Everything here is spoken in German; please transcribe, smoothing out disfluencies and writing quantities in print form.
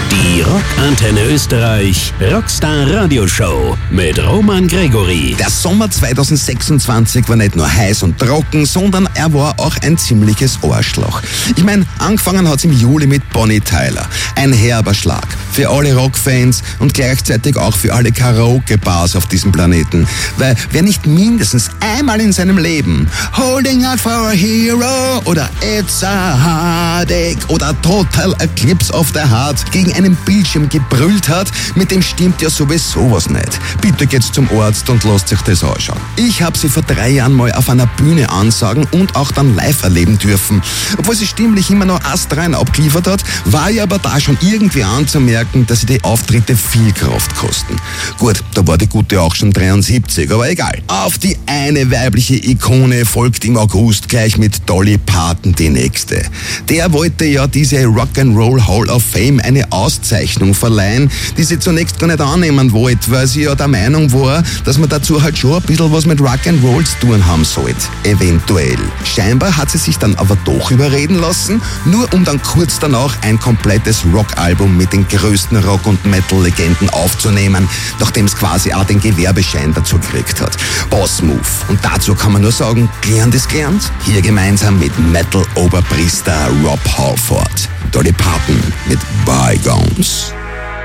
Die Rockantenne Österreich Rockstar Radioshow mit Roman Gregory. Der Sommer 2026 war nicht nur heiß und trocken, sondern er war auch ein ziemliches Arschloch. Ich meine, angefangen hat's im Juli mit Bonnie Tyler. Ein herber Schlag für alle Rockfans und gleichzeitig auch für alle Karaoke-Bars auf diesem Planeten. Weil wer nicht mindestens einmal in seinem Leben Holding Out for a Hero oder It's a Heartache oder Total Eclipse of the Heart gegen einen Bildschirm gebrüllt hat, mit dem stimmt ja sowieso was nicht. Bitte geht's zum Arzt und lasst sich das anschauen. Ich habe sie vor 3 Jahren mal auf einer Bühne ansagen und auch dann live erleben dürfen. Obwohl sie stimmlich immer noch astrein abgeliefert hat, war ja aber da schon irgendwie anzumerken, dass sie die Auftritte viel Kraft kosten. Gut, da war die Gute auch schon 73, aber egal. Auf die eine weibliche Ikone folgt im August gleich mit Dolly Parton die nächste. Der wollte ja diese Rock'n'Roll Hall of Fame eine Auszeichnung verleihen, die sie zunächst gar nicht annehmen wollte, weil sie ja der Meinung war, dass man dazu halt schon ein bisschen was mit Rock'n'Roll zu tun haben sollte. Eventuell. Scheinbar hat sie sich dann aber doch überreden lassen, nur um dann kurz danach ein komplettes Rockalbum mit den größten Rock- und Metal-Legenden aufzunehmen, nachdem es quasi auch den Gewerbeschein dazu gekriegt hat. Boss-Move. Und dazu kann man nur sagen, gelernt ist gelernt. Hier gemeinsam mit Metal-Oberpriester Rob Halford. Dolly Parton mit Bygones.